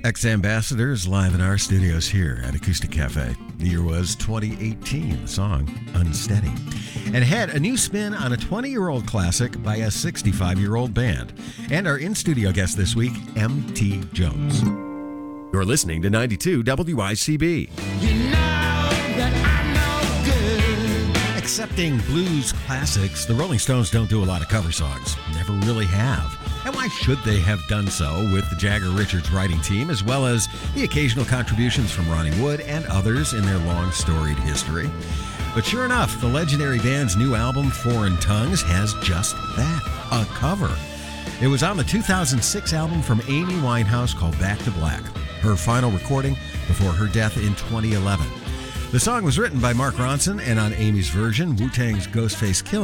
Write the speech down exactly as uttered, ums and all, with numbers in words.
Ex-Ambassadors live in our studios here at Acoustic Cafe. The year was twenty eighteen, the song Unsteady. And had a new spin on a twenty-year-old classic by a sixty-five-year-old band. And our in-studio guest this week, M T Jones. You're listening to ninety-two W I C B. You know that I'm no good. Accepting blues classics, the Rolling Stones don't do a lot of cover songs. Never really have. And why should they have done so with the Jagger Richards writing team, as well as the occasional contributions from Ronnie Wood and others in their long storied history? But sure enough, the legendary band's new album, Foreign Tongues, has just that, a cover. It was on the two thousand six album from Amy Winehouse called Back to Black, her final recording before her death in twenty eleven. The song was written by Mark Ronson, and on Amy's version, Wu-Tang's Ghostface Killah